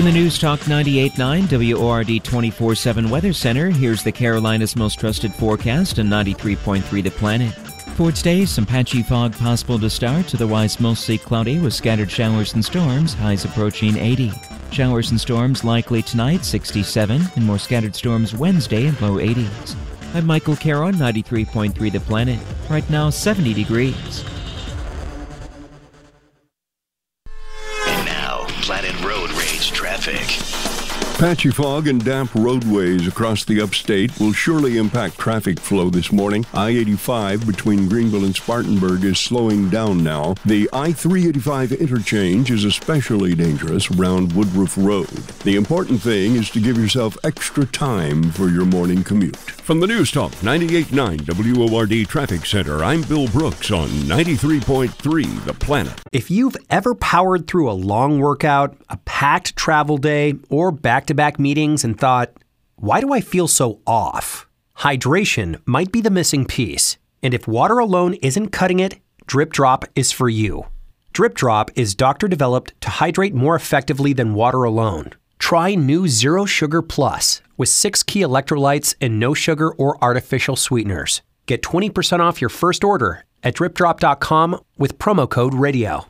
From the News Talk 98.9 WORD 24/7 Weather Center, here's the Carolinas' most trusted forecast and 93.3 The Planet. For today, some patchy fog possible to start, otherwise mostly cloudy with scattered showers and storms, highs approaching 80. Showers and storms likely tonight, 67, and more scattered storms Wednesday in low 80s. I'm Michael Caro, 93.3 The Planet. Right now, 70 degrees. And now, Planet Road Rage traffic. Patchy fog and damp roadways across the upstate will surely impact traffic flow this morning. I-85 between Greenville and Spartanburg is slowing down now. The I-385 interchange is especially dangerous around Woodruff Road. The important thing is to give yourself extra time for your morning commute. From the News Talk 98.9 WORD Traffic Center, I'm Bill Brooks on 93.3 The Planet. If you've ever powered through a long workout, a packed travel day, or back-to-back meetings and thought, why do I feel so off? Hydration might be the missing piece. And if water alone isn't cutting it, Drip Drop is for you. Drip Drop is doctor-developed to hydrate more effectively than water alone. Try new Zero Sugar Plus with 6 key electrolytes and no sugar or artificial sweeteners. Get 20% off your first order at dripdrop.com with promo code RADIO.